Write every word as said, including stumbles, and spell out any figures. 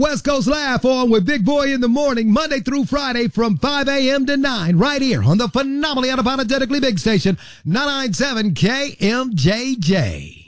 West Coast Laugh On with Big Boy in the morning, Monday through Friday from five a.m. to nine, right here on the phenomenally unapologetically big station, nine ninety-seven K M J J.